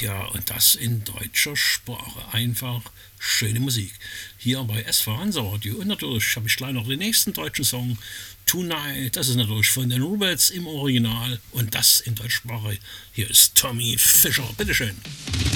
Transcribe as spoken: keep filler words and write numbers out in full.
Ja, und das in deutscher Sprache. Einfach schöne Musik. Hier bei S V Hansa Radio. Und natürlich habe ich gleich noch den nächsten deutschen Song. Tonight. Das ist natürlich von den Rubettes im Original. Und das in deutscher Sprache. Hier ist Tommy Fischer. Bitteschön.